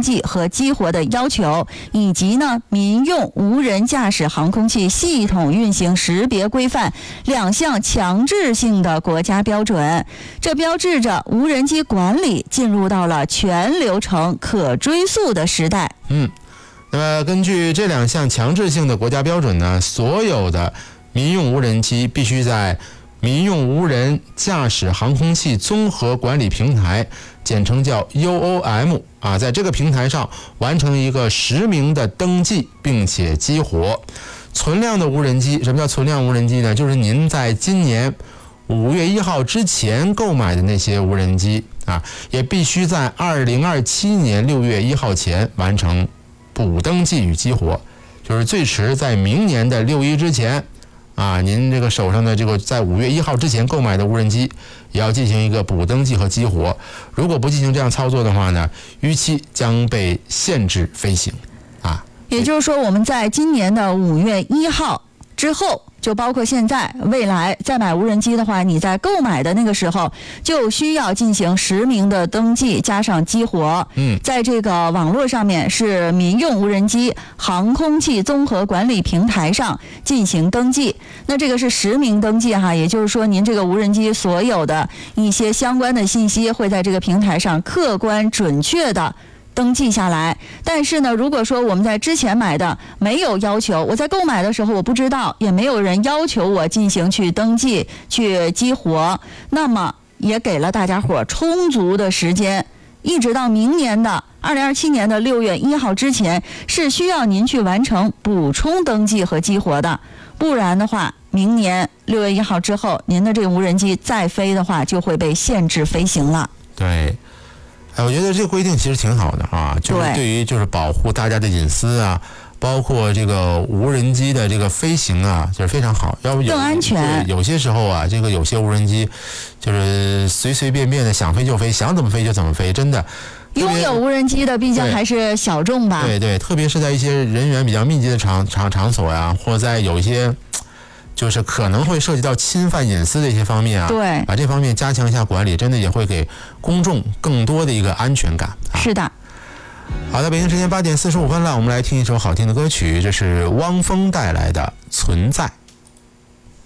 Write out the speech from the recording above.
记和激活的要求，以及呢民用无人驾驶航空器系统运行识别规范2项强制性的国家标准。这标志着无人机管理进入到了全流程可追溯的时代。 那么根据这2项强制性的国家标准呢，所有的民用无人机必须在民用无人驾驶航空器综合管理平台，简称叫 UOM 在这个平台上完成一个实名的登记并且激活。存量的无人机，什么叫存量无人机呢？就是您在今年5月1号之前购买的那些无人机也必须在2027年6月1号前完成补登记与激活，就是最迟在明年的6·1之前您这个手上的这个在5月1号之前购买的无人机也要进行一个补登记和激活。如果不进行这样操作的话呢，逾期将被限制飞行也就是说，我们在今年的5月1号之后，就包括现在未来再买无人机的话，你在购买的那个时候就需要进行实名的登记加上激活。在这个网络上面是民用无人机航空器综合管理平台上进行登记。那这个是实名登记也就是说您这个无人机所有的一些相关的信息会在这个平台上客观准确的登记下来。但是呢，如果说我们在之前买的没有要求，我在购买的时候我不知道，也没有人要求我进行去登记去激活，那么也给了大家伙充足的时间，一直到明年的2027年的6月1号之前是需要您去完成补充登记和激活的。不然的话，明年6月1号之后您的这个无人机再飞的话就会被限制飞行了。 对，我觉得这个规定其实挺好的就是对于就是保护大家的隐私包括这个无人机的这个飞行就是非常好，要不更安全。 有些时候这个有些无人机就是随随便便的想飞就飞，想怎么飞就怎么飞，真的。 拥有无人机的毕竟还是小众吧。 对，特别是在一些人员比较密集的场所或者在有一些就是可能会涉及到侵犯隐私的一些方面对， 把这方面加强一下管理，真的也会给公众更多的一个安全感。 是的。 好的，北京时间8点45分了，我们来听一首好听的歌曲，这是汪峰带来的《存在》。